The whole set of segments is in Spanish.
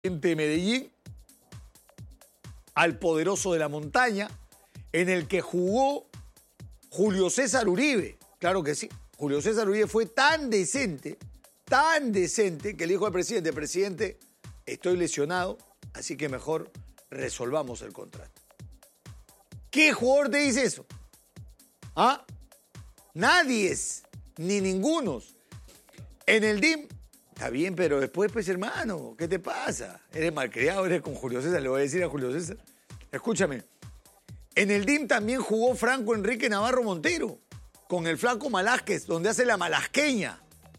de Medellín, al poderoso de la montaña, en el que jugó Julio César Uribe. Claro que sí. Julio César Uribe fue tan decente, que le dijo al presidente: presidente, estoy lesionado, así que mejor resolvamos el contrato. ¿Qué jugador te dice eso? ¿Ah? Nadie es, ni ninguno. En el DIM, está bien, pero después, pues, hermano, ¿qué te pasa? Eres malcriado, eres con Julio César, le voy a decir a Julio César. Escúchame, en el DIM también jugó Franco Enrique Navarro Montero, con el flaco Malásquez, donde hace la malasqueña.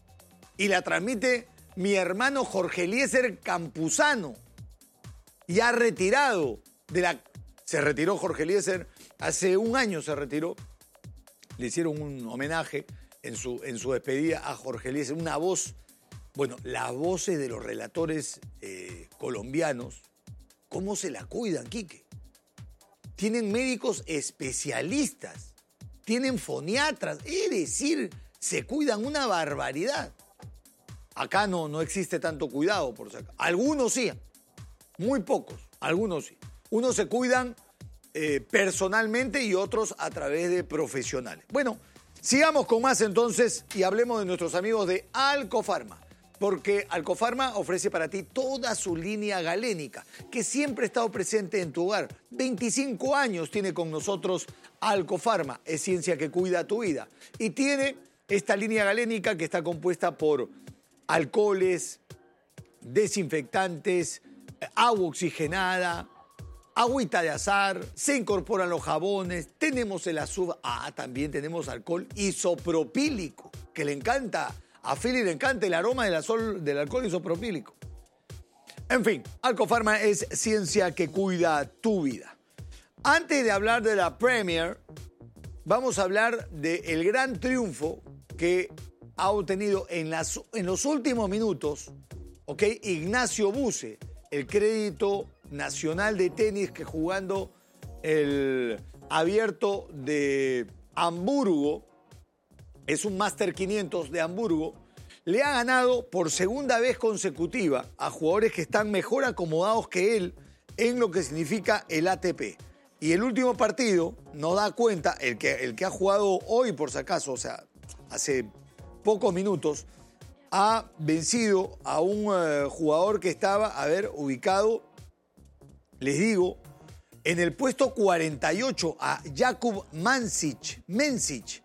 Y la transmite mi hermano Jorge Eliezer Campuzano, ya retirado de la... Se retiró Jorge Eliezer, hace un año se retiró. Le hicieron un homenaje en su despedida a Jorge Eliezer, una voz... Bueno, las voces de los relatores colombianos, ¿cómo se la cuidan, Quique? Tienen médicos especialistas, tienen foniatras, es decir, se cuidan una barbaridad. Acá no existe tanto cuidado, por si acaso. Algunos sí, muy pocos, algunos sí. Unos se cuidan personalmente y otros a través de profesionales. Bueno, sigamos con más entonces y hablemos de nuestros amigos de Alcofarma. Porque Alcofarma ofrece para ti toda su línea galénica, que siempre ha estado presente en tu hogar. 25 años tiene con nosotros Alcofarma, es ciencia que cuida tu vida. Y tiene esta línea galénica que está compuesta por alcoholes, desinfectantes, agua oxigenada, agüita de azar, se incorporan los jabones, tenemos el azúcar, también tenemos alcohol isopropílico, que le encanta. A Philly le encanta el aroma del alcohol isopropílico. En fin, Alcofarma es ciencia que cuida tu vida. Antes de hablar de la Premier, vamos a hablar del gran triunfo que ha obtenido en los últimos minutos, Ignacio Buse, el crédito nacional de tenis que jugando el abierto de Hamburgo, es un Master 500 de Hamburgo, le ha ganado por segunda vez consecutiva a jugadores que están mejor acomodados que él en lo que significa el ATP. Y el último partido nos da cuenta, el que ha jugado hoy por si acaso, o sea, hace pocos minutos, ha vencido a un jugador que estaba, ubicado, les digo, en el puesto 48, a Jakub Mencic.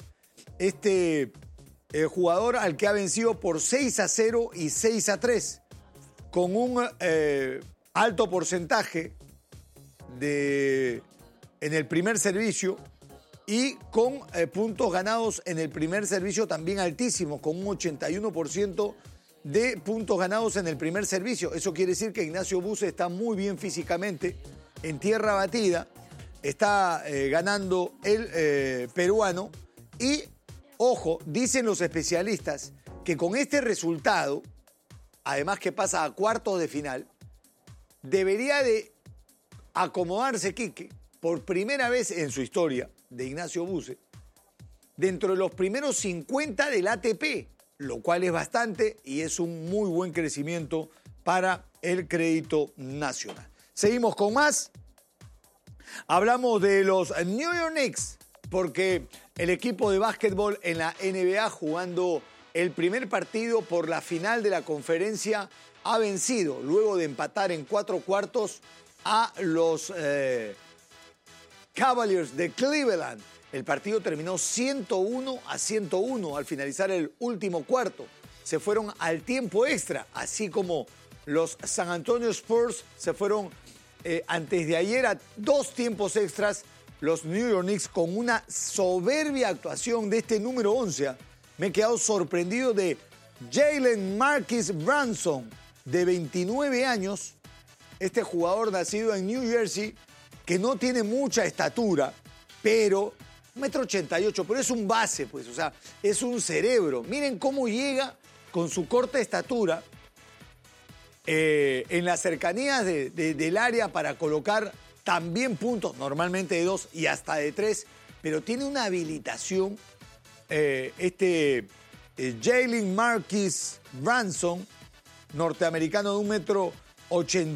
Jugador al que ha vencido por 6-0 y 6-3, con un alto porcentaje en el primer servicio y con puntos ganados en el primer servicio también altísimos, con un 81% de puntos ganados en el primer servicio. Eso quiere decir que Ignacio Buse está muy bien físicamente, en tierra batida, está ganando el peruano y... Ojo, dicen los especialistas que con este resultado, además que pasa a cuartos de final, debería de acomodarse, Quique, por primera vez en su historia de Ignacio Buse, dentro de los primeros 50 del ATP, lo cual es bastante y es un muy buen crecimiento para el crédito nacional. Seguimos con más. Hablamos de los New York Knicks, porque el equipo de básquetbol en la NBA, jugando el primer partido por la final de la conferencia, ha vencido, luego de empatar en 4 cuartos, a los Cavaliers de Cleveland. El partido terminó 101-101 al finalizar el último cuarto. Se fueron al tiempo extra, así como los San Antonio Spurs se fueron antes de ayer a 2 tiempos extras. Los New York Knicks, con una soberbia actuación de este número 11. Me he quedado sorprendido de Jalen Marquis Branson, de 29 años. Este jugador nacido en New Jersey, que no tiene mucha estatura, pero 1,88 m, pero es un base, pues, o sea, es un cerebro. Miren cómo llega con su corta estatura en las cercanías del área para colocar también puntos, normalmente de 2 y hasta de 3, pero tiene una habilitación, Jalen Marquis Branson, norteamericano de 80